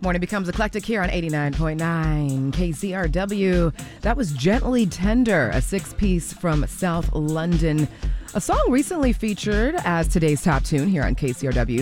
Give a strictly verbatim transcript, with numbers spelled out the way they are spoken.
Morning becomes eclectic here on eighty-nine point nine K C R W. That was Gently Tender, a six-piece from South London. A song recently featured as today's top tune here on K C R W.